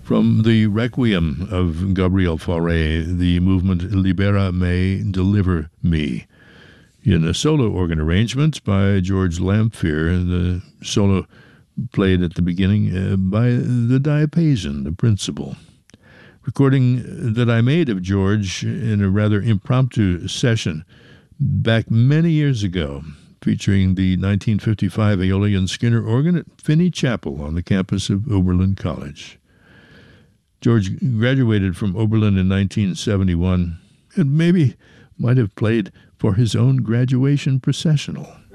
From the Requiem of Gabriel Fauré, the movement Libera Me, Deliver Me, in a solo organ arrangement by George Lamphere, the solo played at the beginning by the diapason, the principal. Recording that I made of George in a rather impromptu session back many years ago, featuring the 1955 Aeolian Skinner organ at Finney Chapel on the campus of Oberlin College. George graduated from Oberlin in 1971 and maybe might have played for his own graduation processional.